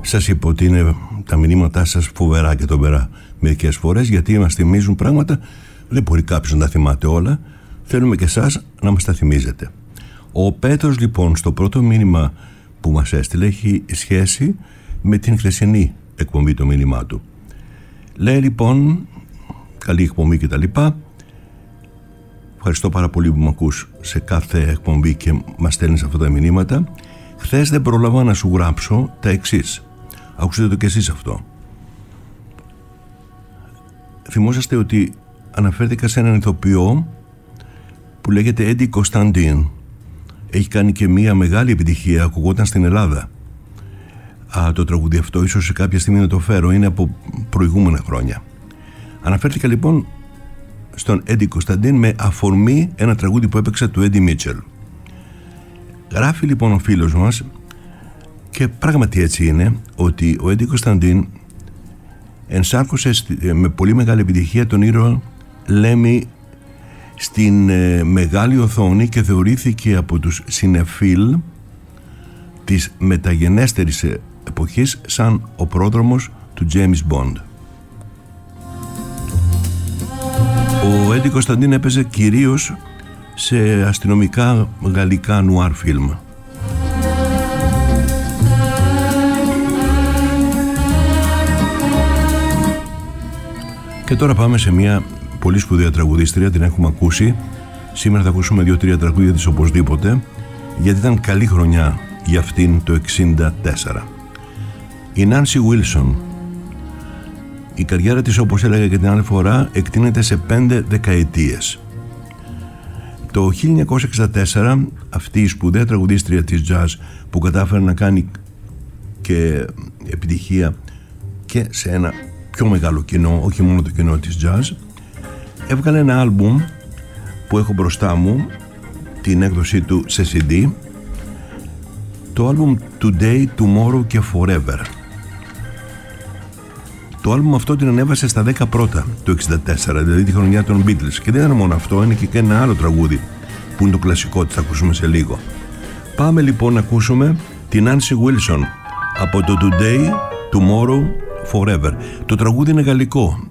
Σας είπα ότι είναι τα μηνύματά σας φοβερά και τρομερά μερικές φορές, γιατί μας θυμίζουν πράγματα. Δεν μπορεί κάποιος να τα θυμάται όλα. Θέλουμε και εσάς να μας τα θυμίζετε. Ο Πέτρος λοιπόν στο πρώτο μήνυμα που μας έστειλε έχει σχέση με την χθεσινή εκπομπή, το μήνυμά του. Λέει λοιπόν, καλή εκπομπή και τα λοιπά. Ευχαριστώ πάρα πολύ που με ακούς σε κάθε εκπομπή και μας στέλνεις αυτά τα μηνύματα. Χθες δεν πρόλαβα να σου γράψω τα εξής. Άκουσετε το κι εσείς αυτό. Θυμόσαστε ότι αναφέρθηκα σε έναν ηθοποιό που λέγεται Έντι Κωνσταντίν. Έχει κάνει και μία μεγάλη επιτυχία, ακουγόταν στην Ελλάδα. Το τραγούδι αυτό ίσως σε κάποια στιγμή να το φέρω, είναι από προηγούμενα χρόνια. Αναφέρθηκα λοιπόν στον Έντι Κωνσταντίν με αφορμή ένα τραγούδι που έπαιξε του Έντι Μίτσελ. Γράφει λοιπόν ο φίλος μας, και πράγματι έτσι είναι, ότι ο Έντι Κωνσταντίν ενσάρκωσε με πολύ μεγάλη επιτυχία τον ήρωα Λέμι στην μεγάλη οθόνη και θεωρήθηκε από τους συνεφίλ της μεταγενέστερης εποχής σαν ο πρόδρομος του James Bond. Ο Έντι Κωνσταντίν έπαιζε κυρίως σε αστυνομικά γαλλικά νουάρ φιλμ. Και τώρα πάμε σε μια πολύ σπουδαία τραγουδίστρια, την έχουμε ακούσει. Σήμερα θα ακούσουμε 2-3 τραγούδια της οπωσδήποτε, γιατί ήταν καλή χρονιά για αυτήν το 64. Η Νάνσι Βίλσον. Η καριέρα της, όπως έλεγα και την άλλη φορά, εκτείνεται σε 5 δεκαετίες. Το 1964 αυτή η σπουδαία τραγουδίστρια της jazz, που κατάφερε να κάνει και επιτυχία και σε ένα πιο μεγάλο κοινό, όχι μόνο το κοινό της jazz, έβγαλε ένα άλμπουμ που έχω μπροστά μου, την έκδοσή του σε CD, το άλμπουμ Today, Tomorrow και Forever. Το άλμπουμ αυτό την ανέβασε στα 10 πρώτα του 64, δηλαδή τη χρονιά των Beatles. Και δεν είναι μόνο αυτό, είναι και ένα άλλο τραγούδι που είναι το κλασικό της, θα ακούσουμε σε λίγο. Πάμε λοιπόν να ακούσουμε την Nancy Wilson από το Today, Tomorrow, Forever. Το τραγούδι είναι γαλλικό,